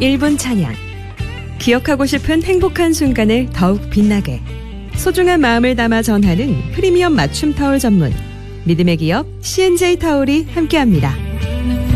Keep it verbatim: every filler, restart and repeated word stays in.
일 분 찬양. 기억하고 싶은 행복한 순간을 더욱 빛나게. 소중한 마음을 담아 전하는 프리미엄 맞춤 타올 전문 믿음의 기업 씨엔제이 타올이 함께합니다.